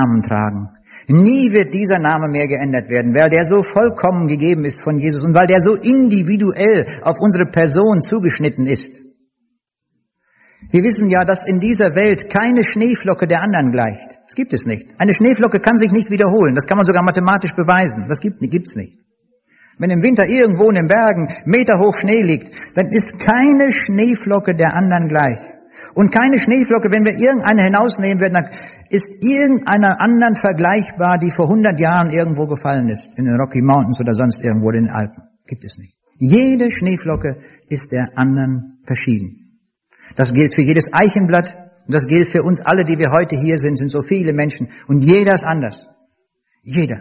Namen tragen. Nie wird dieser Name mehr geändert werden, weil der so vollkommen gegeben ist von Jesus und weil der so individuell auf unsere Person zugeschnitten ist. Wir wissen ja, dass in dieser Welt keine Schneeflocke der anderen gleicht. Das gibt es nicht. Eine Schneeflocke kann sich nicht wiederholen. Das kann man sogar mathematisch beweisen. Das gibt's nicht. Wenn im Winter irgendwo in den Bergen meterhoch Schnee liegt, dann ist keine Schneeflocke der anderen gleich. Und keine Schneeflocke, wenn wir irgendeine hinausnehmen werden, dann ist irgendeiner anderen vergleichbar, die vor 100 Jahren irgendwo gefallen ist, in den Rocky Mountains oder sonst irgendwo in den Alpen. Gibt es nicht. Jede Schneeflocke ist der anderen verschieden. Das gilt für jedes Eichenblatt und das gilt für uns alle, die wir heute hier sind so viele Menschen und jeder ist anders. Jeder.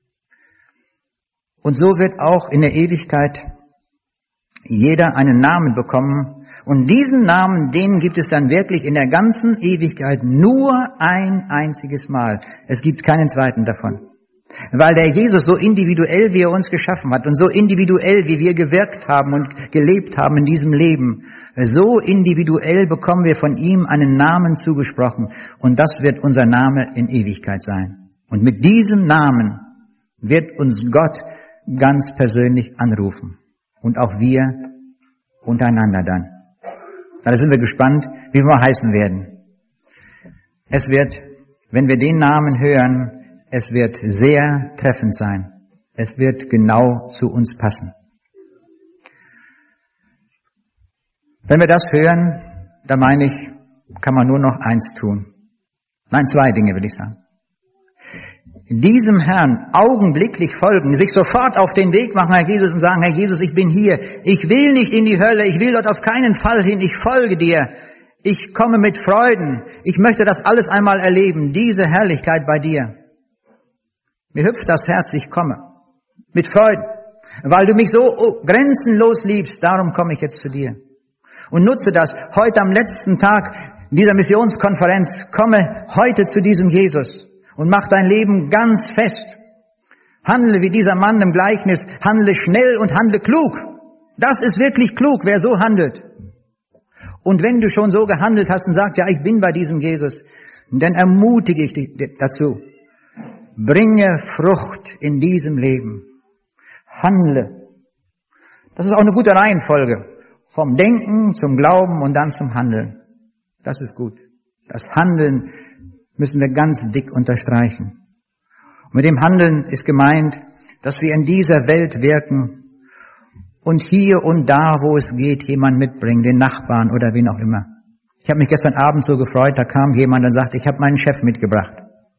Und so wird auch in der Ewigkeit jeder einen Namen bekommen. Und diesen Namen, den gibt es dann wirklich in der ganzen Ewigkeit nur ein einziges Mal. Es gibt keinen zweiten davon. Weil der Jesus so individuell, wie er uns geschaffen hat und so individuell, wie wir gewirkt haben und gelebt haben in diesem Leben, so individuell bekommen wir von ihm einen Namen zugesprochen. Und das wird unser Name in Ewigkeit sein. Und mit diesem Namen wird uns Gott ganz persönlich anrufen. Und auch wir untereinander dann. Da sind wir gespannt, wie wir heißen werden. Es wird, wenn wir den Namen hören, es wird sehr treffend sein. Es wird genau zu uns passen. Wenn wir das hören, da meine ich, kann man nur noch eins tun. Nein, zwei Dinge will ich sagen. Diesem Herrn augenblicklich folgen, sich sofort auf den Weg machen, Herr Jesus, und sagen, Herr Jesus, ich bin hier. Ich will nicht in die Hölle, ich will dort auf keinen Fall hin, ich folge dir. Ich komme mit Freuden. Ich möchte das alles einmal erleben, diese Herrlichkeit bei dir. Mir hüpft das Herz, ich komme. Mit Freuden. Weil du mich so grenzenlos liebst, darum komme ich jetzt zu dir. Und nutze das heute am letzten Tag dieser Missionskonferenz. Komme heute zu diesem Jesus und mach dein Leben ganz fest. Handle wie dieser Mann im Gleichnis. Handle schnell und handle klug. Das ist wirklich klug, wer so handelt. Und wenn du schon so gehandelt hast und sagst, ja, ich bin bei diesem Jesus, dann ermutige ich dich dazu. Bringe Frucht in diesem Leben. Handle. Das ist auch eine gute Reihenfolge. Vom Denken zum Glauben und dann zum Handeln. Das ist gut. Das Handeln müssen wir ganz dick unterstreichen. Und mit dem Handeln ist gemeint, dass wir in dieser Welt wirken und hier und da, wo es geht, jemanden mitbringen, den Nachbarn oder wen auch immer. Ich habe mich gestern Abend so gefreut, da kam jemand und sagte, ich habe meinen Chef mitgebracht.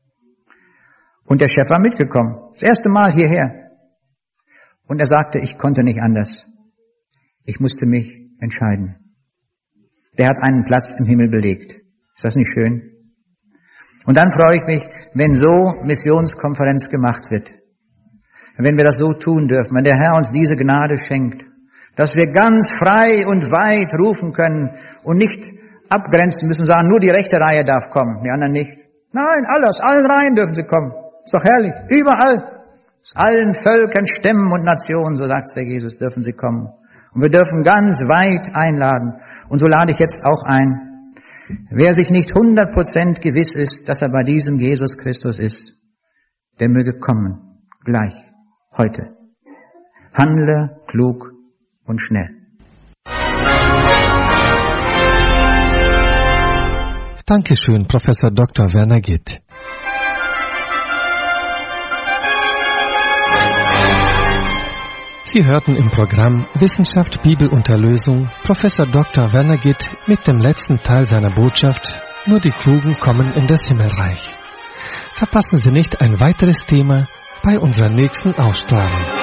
Und der Chef war mitgekommen. Das erste Mal hierher. Und er sagte, ich konnte nicht anders. Ich musste mich entscheiden. Der hat einen Platz im Himmel belegt. Ist das nicht schön? Und dann freue ich mich, wenn so Missionskonferenz gemacht wird. Wenn wir das so tun dürfen, wenn der Herr uns diese Gnade schenkt, dass wir ganz frei und weit rufen können und nicht abgrenzen müssen, sagen, nur die rechte Reihe darf kommen, die anderen nicht. Nein, aus allen Reihen dürfen sie kommen. Ist doch herrlich. Überall. Aus allen Völkern, Stämmen und Nationen, so sagt der Jesus, dürfen sie kommen. Und wir dürfen ganz weit einladen. Und so lade ich jetzt auch ein. Wer sich nicht 100% gewiss ist, dass er bei diesem Jesus Christus ist, der möge kommen. Gleich. Heute. Handle klug und schnell. Dankeschön, Professor Dr. Werner Gitt. Sie hörten im Programm Wissenschaft, Bibel und Erlösung Professor Dr. Werner Gitt mit dem letzten Teil seiner Botschaft Nur die Klugen kommen in das Himmelreich. Verpassen Sie nicht ein weiteres Thema bei unserer nächsten Ausstrahlung.